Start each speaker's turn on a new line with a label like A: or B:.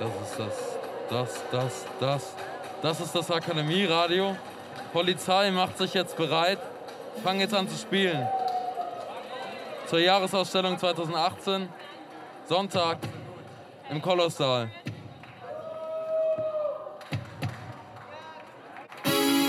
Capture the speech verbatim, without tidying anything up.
A: Das ist das, das, das, das. Das ist das Akademieradio. Polizei macht sich jetzt bereit. Fangen jetzt an zu spielen. Zur Jahresausstellung zweitausendachtzehn. Sonntag im Kolossal.